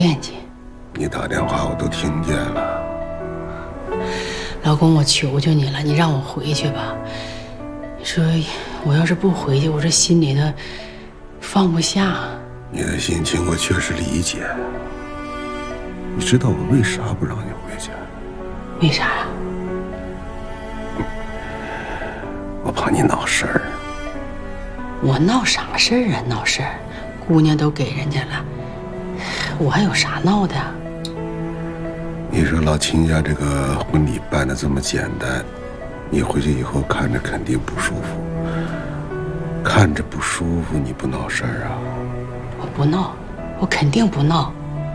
惦记。 你打电话我都听见了。 老公，我求求你了，你让我回去吧。你说我要是不回去，我这心里头放不下。 你的心情我确实理解。你知道我为啥不让你回去？ 为啥呀？ 我怕你闹事儿。 我闹啥事儿啊？闹事儿，姑娘都给人家了，我还有啥闹的？ 你说老秦家这个婚礼办得这么简单，你回去以后看着肯定不舒服。看着不舒服，你不闹事儿啊？ 我不闹，我肯定不闹。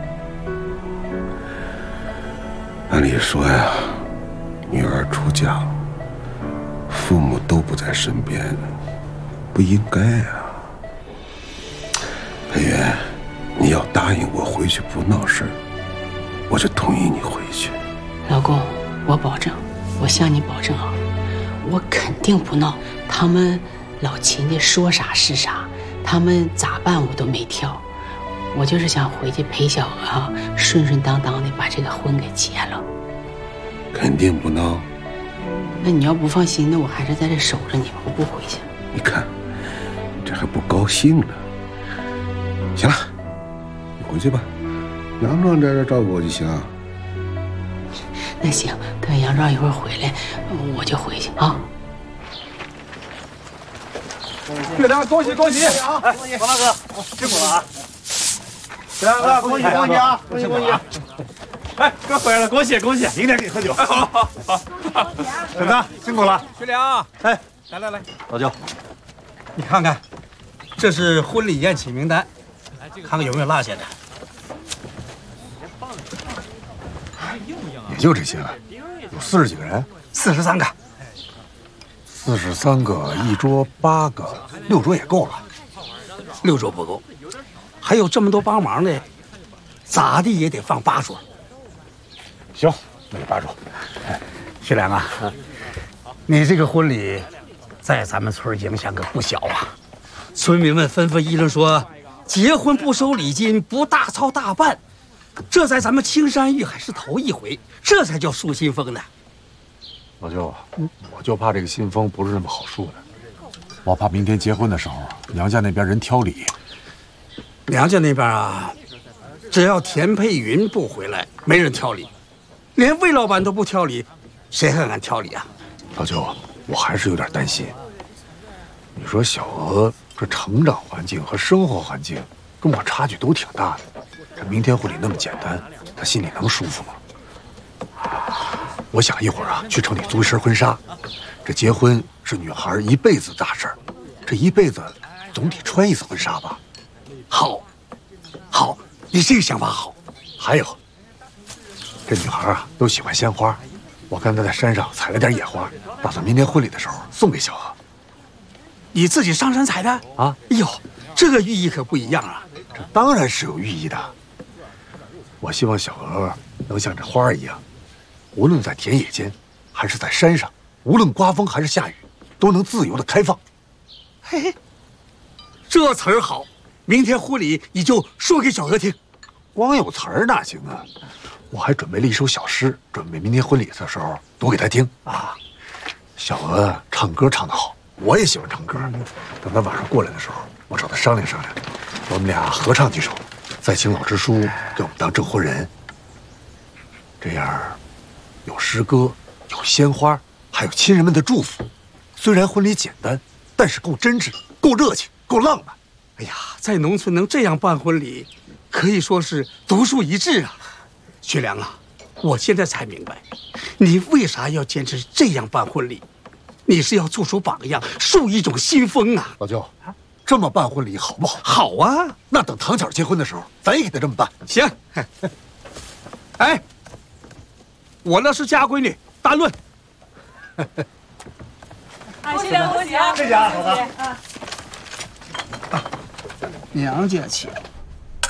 按理说呀，女儿出嫁，父母都不在身边，不应该啊。裴元，你要答应我回去不闹事儿，我就同意你回去。 老公，我保证，我向你保证啊，我肯定不闹。他们老秦家说啥是啥，他们咋办我都没挑。我就是想回去陪小娥啊，顺顺当当的把这个婚给结了。 肯定不闹？ 那你要不放心，那我还是在这守着你吧，我不回去。 你看，你这还不高兴呢。行了，你回去吧，杨壮在这照顾我就行。 那行，等杨壮一会儿回来，我就回去啊。 岳良，恭喜恭喜啊！王大哥，辛苦了啊！岳良哥，恭喜恭喜啊！恭喜恭喜！哎，哥回来了，恭喜恭喜！明天给你喝酒。哎，好好好。婶子辛苦了。 学良， 哎， 来， 老舅，你看看，这是婚礼宴请名单，看看有没有落下的。 也就这些了，有40几个人 ，43个。 43个，一桌8个，6桌也够了。 6桌不够，还有这么多帮忙的，咋地也得放8桌。 行，那就8桌。 徐良啊，你这个婚礼，在咱们村影响可不小啊。村民们纷纷议论说，结婚不收礼金，不大操大办，这在咱们青山峪还是头一回，这才叫树新风呢。 老舅，我就怕这个新风不是那么好树的，我怕明天结婚的时候，娘家那边人挑礼。 娘家那边啊，只要田佩云不回来，没人挑礼，连魏老板都不挑礼，谁还敢挑礼啊？ 老舅，我还是有点担心。你说小娥这成长环境和生活环境跟我差距都挺大的，这明天婚礼那么简单，她心里能舒服吗？ 我想一会儿啊，去城里租一身婚纱。这结婚是女孩一辈子大事儿，这一辈子总得穿一次婚纱吧？ 好，好，你这个想法好。 还有，这女孩啊都喜欢鲜花，我刚才在山上采了点野花，打算明天婚礼的时候送给小娥。 你自己上山采的啊？ 哎呦，这个寓意可不一样啊！ 这当然是有寓意的。我希望小娥能像这花一样。 无论在田野间，还是在山上，无论刮风还是下雨，都能自由的开放。 嘿，这词儿好，明天婚礼你就说给小娥听。 光有词儿哪行啊？我还准备了一首小诗，准备明天婚礼的时候读给她听啊。小娥唱歌唱得好，我也喜欢唱歌。等她晚上过来的时候，我找她商量商量，我们俩合唱几首，再请老支书给我们当证婚人。这样。 有诗歌，有鲜花，还有亲人们的祝福。虽然婚礼简单，但是够真挚，够热情，够浪漫。 哎呀，在农村能这样办婚礼，可以说是独树一帜啊！学良啊，我现在才明白，你为啥要坚持这样办婚礼？你是要做出榜样，树一种新风啊！ 老舅，这么办婚礼好不好？ 好啊！ 那等堂巧结婚的时候，咱也给他这么办。 行。哎。 我那是家闺女，单论。 恭喜恭喜啊！ 谢谢啊，嫂子。 娘家钱。